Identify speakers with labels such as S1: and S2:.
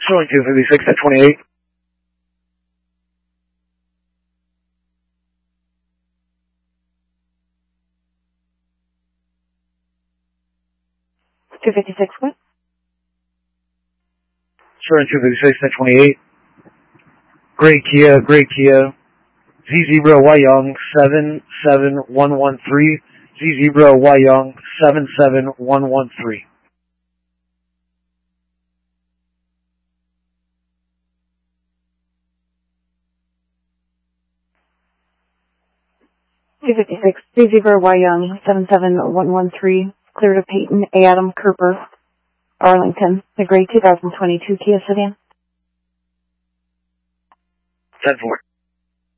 S1: Showing 256 at 28.
S2: What?
S1: Showing 256 at 28. Gray Kia. Z0 Wyong 77113. Z0 Wyong 77113.
S2: Z0 Wyong 77113. Clear to Peyton A. Adam Cooper, Arlington, the gray 2022 Kia sedan.
S1: 10-4.